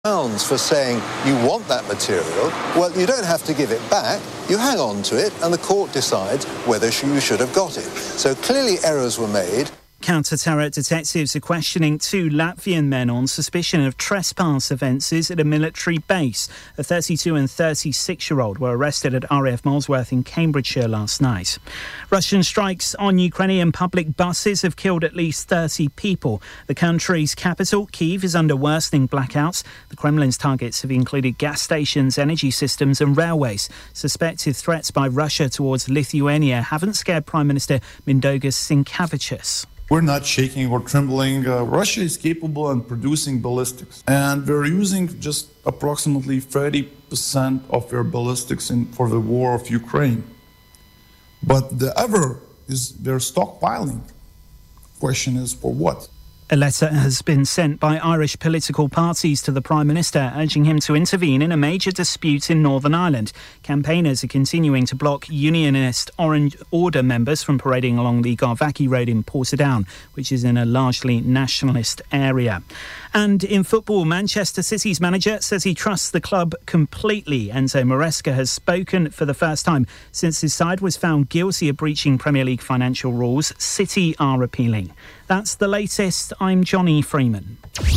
grounds for saying you want that material, well, you don't have to give it back. You hang on to it, and the court decides whether you should have got it. So clearly errors were made. Counter-terror detectives are questioning two Latvian men on suspicion of trespass offences at a military base. A 32 and 36-year-old were arrested at RAF Molesworth in Cambridgeshire last night. Russian strikes on Ukrainian public buses have killed at least 30 people. The country's capital, Kyiv, is under worsening blackouts. The Kremlin's targets have included gas stations, energy systems and railways. Suspected threats by Russia towards Lithuania haven't scared Prime Minister Mindaugas Sinkevičius. We're not shaking or trembling. Russia is capable of producing ballistics. And we're using just approximately 30% of their ballistics for the war of Ukraine. But the other is they're stockpiling. Question is, for what? A letter has been sent by Irish political parties to the Prime Minister, urging him to intervene in a major dispute in Northern Ireland. Campaigners are continuing to block Unionist Orange Order members from parading along the Garvaki Road in Portadown, which is in a largely nationalist area. And in football, Manchester City's manager says he trusts the club completely. Enzo Maresca has spoken for the first time since his side was found guilty of breaching Premier League financial rules. City are appealing. That's the latest. I'm Johnny Freeman.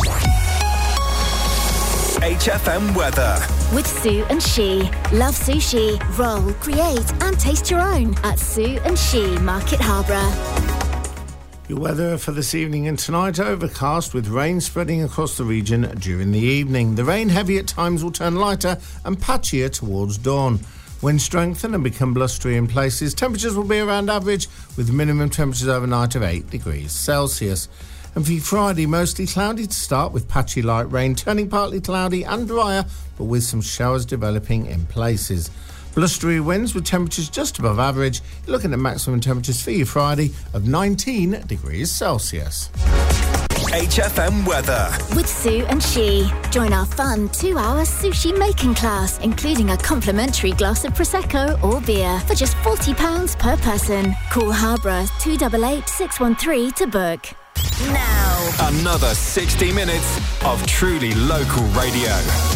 HFM weather. With Sue and She. Love sushi, roll, create and taste your own at Sue and She, Market Harborough. Your weather for this evening and tonight: overcast with rain spreading across the region during the evening. The rain, heavy at times, will turn lighter and patchier towards dawn. Wind strengthen and become blustery in places. Temperatures will be around average with minimum temperatures overnight of 8 degrees Celsius. And for Friday, mostly cloudy to start with patchy light rain, turning partly cloudy and drier, but with some showers developing in places. Blustery winds with temperatures just above average. You're looking at maximum temperatures for you Friday of 19 degrees Celsius. HFM weather. With Sue and She. Join our fun 2-hour sushi making class, including a complimentary glass of Prosecco or beer for just £40 per person. Call Harborough 288 613 to book. Now, another 60 minutes of truly local radio.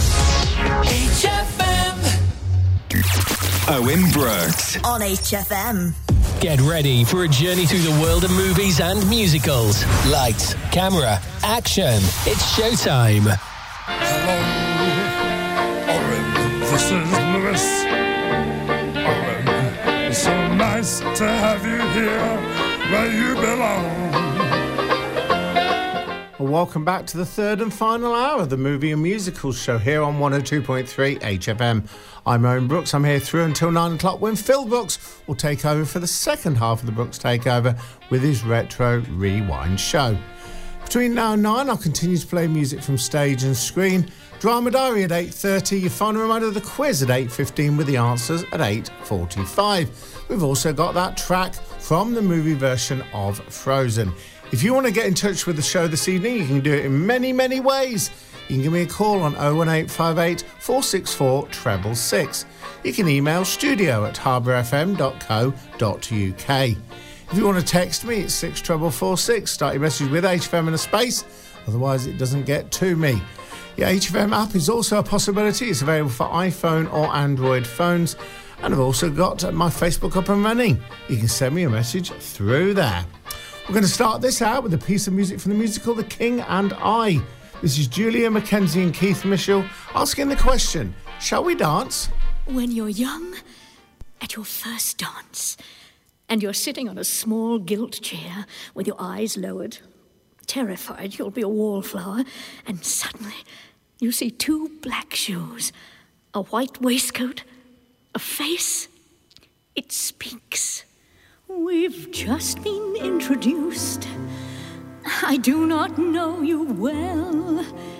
HFM. Owen Brooks On HFM. Get ready for a journey through the world of movies and musicals. Lights, camera, action. It's showtime. Hello, Owen. This is Lewis. Owen, it's so nice to have you here where you belong. Well, welcome back to the third and final hour of the Movie and Musicals show here on 102.3 HFM. I'm Owen Brooks. I'm here through until 9 o'clock when Phil Brooks will take over for the second half of the Brooks Takeover with his Retro Rewind show. Between now and 9, I'll continue to play music from stage and screen. Drama Diary at 8:30. Your final reminder of the quiz at 8:15 with the answers at 8:45. We've also got that track from the movie version of Frozen. If you want to get in touch with the show this evening, you can do it in many, many ways. You can give me a call on 01858 464 666. You can email studio@harbourfm.co.uk. If you want to text me, it's 64446. Start your message with HFM and a space, otherwise it doesn't get to me. The HFM app is also a possibility. It's available for iPhone or Android phones. And I've also got my Facebook up and running. You can send me a message through there. We're going to start this out with a piece of music from the musical The King and I. This is Julia Mackenzie and Keith Mitchell asking the question, shall we dance? When you're young, at your first dance, and you're sitting on a small gilt chair with your eyes lowered, terrified you'll be a wallflower, and suddenly you see 2 black shoes, a white waistcoat, a face. It speaks. We've just been introduced. I do not know you well.